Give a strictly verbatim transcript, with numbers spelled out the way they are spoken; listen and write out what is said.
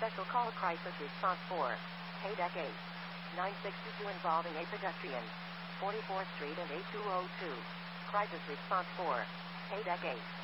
Special call crisis response for Haydeck eight. nine sixty-two involving a pedestrian. forty-fourth Street and eight two oh two. Crisis response for Haydeck eight.